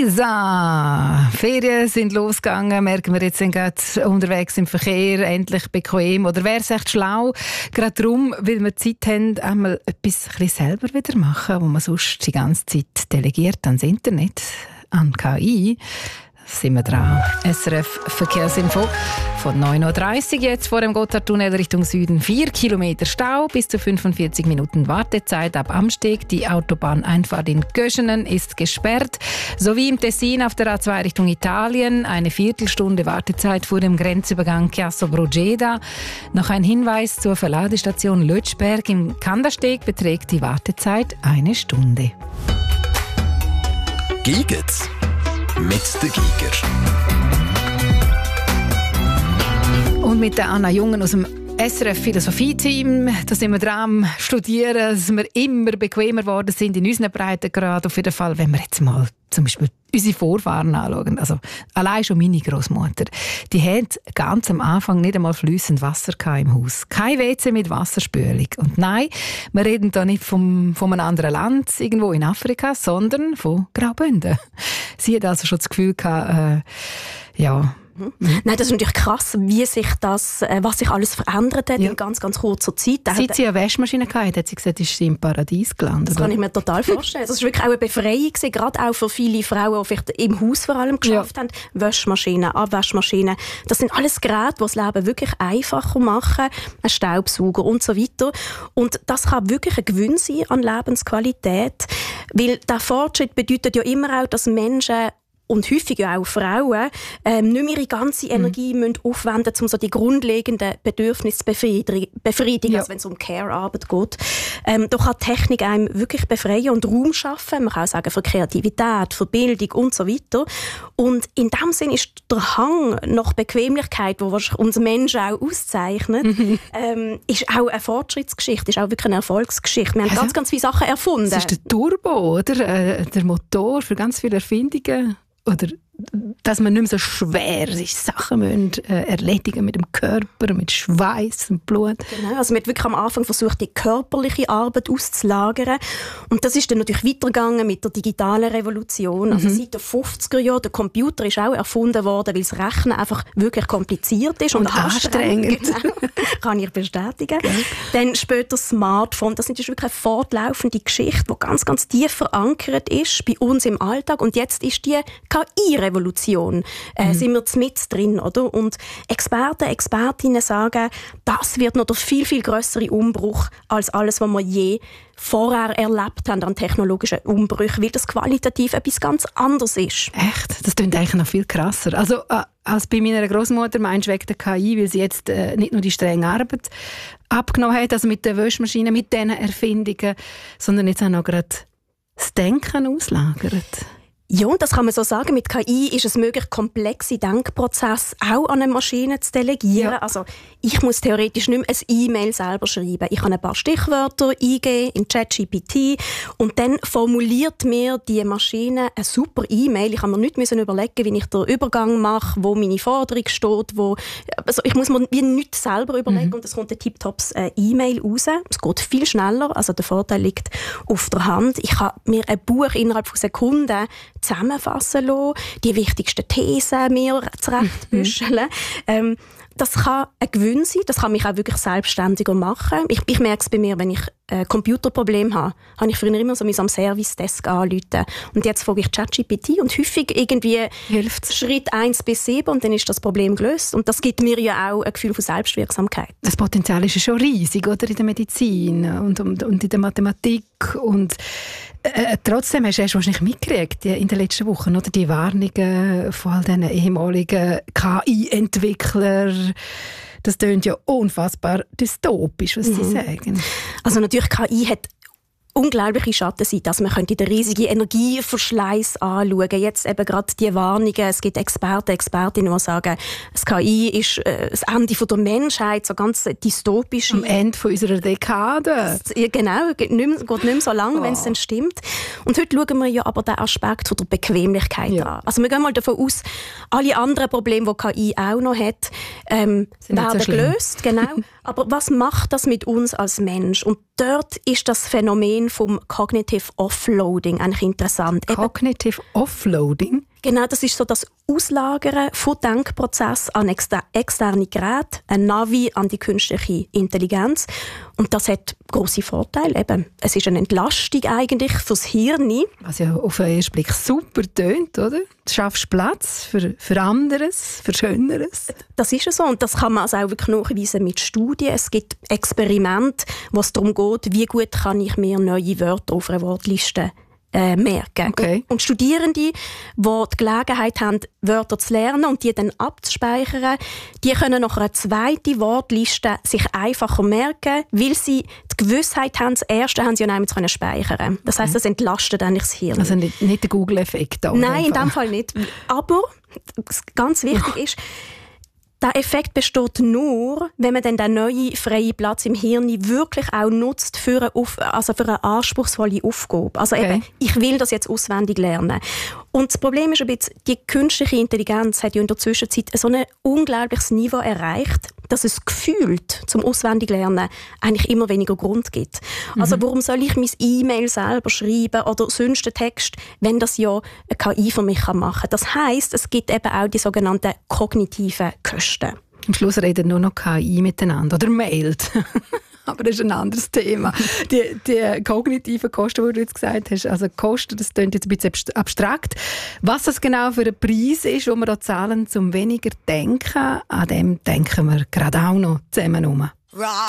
Elsa, Ferien sind losgegangen, merken wir jetzt sind gerade unterwegs im Verkehr, endlich bequem. Oder wäre es echt schlau, gerade darum, weil wir Zeit haben, einmal etwas ein bisschen selber wieder machen, wo man sonst die ganze Zeit delegiert ans Internet, an KI. Sind wir dran. SRF Verkehrsinfo von 9.30 Uhr jetzt vor dem Gotthardtunnel Richtung Süden. 4 Kilometer Stau, bis zu 45 Minuten Wartezeit ab Amsteg. Die Autobahneinfahrt in Göschenen ist gesperrt. Sowie im Tessin auf der A2 Richtung Italien. Eine Viertelstunde Wartezeit vor dem Grenzübergang Chiasso Brogeda. Noch ein Hinweis zur Verladestation Lötschberg. Im Kandersteg beträgt die Wartezeit 1 Stunde. Giget's mit der Giger. Und mit der Anna Jungen aus dem SRF Philosophie-Team, da sind wir dran am Studieren, dass wir immer bequemer geworden sind in unseren Breitengraden. Auf jeden Fall, wenn wir jetzt mal zum Beispiel unsere Vorfahren anschauen. Also allein schon meine Großmutter. Die hat ganz am Anfang nicht einmal fließend Wasser im Haus. Kein WC mit Wasserspülung. Und nein, wir reden da nicht von einem anderen Land, irgendwo in Afrika, sondern von Graubünden. Sie hat also schon das Gefühl gehabt, Nein, das ist natürlich krass, wie sich das, was sich alles verändert hat in ganz, ganz kurzer Zeit. Seit sie eine Waschmaschine hatte, hat sie gesagt, ist sie im Paradies gelandet. Das kann ich mir total vorstellen. Das war wirklich auch eine Befreiung, gerade auch für viele Frauen, die vielleicht im Haus vor allem geschafft haben. Waschmaschinen, Abwaschmaschinen. Das sind alles Geräte, die das Leben wirklich einfacher machen. Ein Staubsauger und so weiter. Und das kann wirklich ein Gewinn sein an Lebensqualität. Weil der Fortschritt bedeutet ja immer auch, dass Menschen und häufig ja auch Frauen nicht mehr ihre ganze Energie müssen aufwenden, um so die grundlegenden Bedürfnisse zu befriedigen, also wenn es um Care-Arbeit geht. Da kann Technik einem wirklich befreien und Raum schaffen. Man kann auch sagen, für Kreativität, für Bildung und so weiter. Und in dem Sinn ist der Hang nach Bequemlichkeit, wo uns Menschen auch auszeichnet, ist auch eine Fortschrittsgeschichte, ist auch wirklich eine Erfolgsgeschichte. Wir haben ganz, ganz viele Sachen erfunden. Das ist der Turbo, oder? Der Motor für ganz viele Erfindungen. Oder dass man nicht mehr so schwer Sachen erledigen mit dem Körper, mit Schweiß und Blut. Genau, also man hat wirklich am Anfang versucht, die körperliche Arbeit auszulagern. Und das ist dann natürlich weitergegangen mit der digitalen Revolution. Also seit den 50er Jahren, der Computer ist auch erfunden worden, weil das Rechnen einfach wirklich kompliziert ist. Und anstrengend. Genau, kann ich bestätigen. Okay. Dann später das Smartphone. Das ist wirklich eine fortlaufende Geschichte, die ganz, ganz tief verankert ist bei uns im Alltag. Und jetzt ist die KI-Revolution. Sind wir mit drin, oder? Und Experten, Expertinnen sagen, das wird noch der viel, viel grössere Umbruch als alles, was wir je vorher erlebt haben an technologischen Umbrüchen, weil das qualitativ etwas ganz anderes ist. Echt? Das klingt eigentlich noch viel krasser. Also als bei meiner Großmutter meinst du wegen der KI, weil sie jetzt nicht nur die strenge Arbeit abgenommen hat, also mit der Waschmaschine, mit diesen Erfindungen, sondern jetzt auch noch gerade das Denken auslagert. Ja, das kann man so sagen. Mit KI ist es möglich, komplexe Denkprozesse auch an eine Maschine zu delegieren. Ja. Also ich muss theoretisch nicht mehr ein E-Mail selber schreiben. Ich kann ein paar Stichwörter eingeben in ChatGPT und dann formuliert mir die Maschine eine super E-Mail. Ich kann mir nicht überlegen, wie ich den Übergang mache, wo meine Forderung steht. Also ich muss mir wie nichts selber überlegen und es kommt ein tiptops E-Mail raus. Es geht viel schneller, also der Vorteil liegt auf der Hand. Ich kann mir ein Buch innerhalb von Sekunden zusammenfassen lassen, die wichtigsten Thesen mir zurechtbüscheln. Das kann ein Gewinn sein, das kann mich auch wirklich selbstständiger machen. Ich merke es bei mir, wenn ich ein Computerproblem habe ich früher immer so am Service-Desk anrufen. Und jetzt frage ich ChatGPT und häufig irgendwie hilft Schritt 1 bis 7 und dann ist das Problem gelöst. Und das gibt mir ja auch ein Gefühl von Selbstwirksamkeit. Das Potenzial ist ja schon riesig, oder? In der Medizin und in der Mathematik. Und trotzdem hast du wahrscheinlich mitgekriegt in den letzten Wochen, oder? Die Warnungen von all diesen ehemaligen KI-Entwicklern. Das klingt ja unfassbar dystopisch, was sie sagen. Also natürlich, KI hat unglaubliche Schattenseite. Also man könnte den riesigen Energieverschleiß anschauen. Jetzt eben gerade die Warnungen. Es gibt Experten, Expertinnen, die sagen, das KI ist das Ende der Menschheit, so ganz dystopisch. Am Ende von unserer Dekade. Genau, geht nicht mehr so lange, wenn es dann stimmt. Und heute schauen wir ja aber den Aspekt von der Bequemlichkeit an. Also wir gehen mal davon aus, alle anderen Probleme, die KI auch noch hat, werden gelöst. Genau. Aber was macht das mit uns als Mensch? Und dort ist das Phänomen vom Cognitive Offloading eigentlich interessant. Cognitive Offloading? Genau, das ist so das Auslagern von Denkprozessen an externe Geräte, ein Navi an die künstliche Intelligenz. Und das hat grosse Vorteile. Eben, es ist eine Entlastung eigentlich fürs Hirn. Was ja auf den ersten Blick super tönt, oder? Du schaffst Platz für anderes, für Schöneres. Das ist so und das kann man also auch wirklich nachweisen mit Studien. Es gibt Experimente, wo es darum geht, wie gut kann ich mir neue Wörter auf einer Wortliste merken. Okay. Und Studierende, die die Gelegenheit haben, Wörter zu lernen und die dann abzuspeichern, die können nach einer zweiten Wortliste sich einfacher merken, weil sie die Gewissheit haben, das erste haben sie ja nicht mehr speichern. Das heisst, das entlastet eigentlich das Hirn. Also nicht der Google-Effekt. Nein, in dem Fall nicht. Aber ganz wichtig ist, der Effekt besteht nur, wenn man dann den neuen freien Platz im Hirn wirklich auch nutzt für eine anspruchsvolle Aufgabe. Also eben, ich will das jetzt auswendig lernen. Und das Problem ist ein bisschen, die künstliche Intelligenz hat ja in der Zwischenzeit so ein unglaubliches Niveau erreicht, dass es gefühlt zum Auswendiglernen eigentlich immer weniger Grund gibt. Also warum soll ich mein E-Mail selber schreiben oder sonst einen Text, wenn das ja eine KI für mich machen kann? Das heisst, es gibt eben auch die sogenannten kognitiven Kosten. Am Schluss reden nur noch KI miteinander oder mailt. Aber das ist ein anderes Thema. Die kognitiven Kosten, die du jetzt gesagt hast, also Kosten, das klingt jetzt ein bisschen abstrakt. Was das genau für ein Preis ist, den wir da zahlen, um weniger zu denken, an dem denken wir gerade auch noch zusammen um.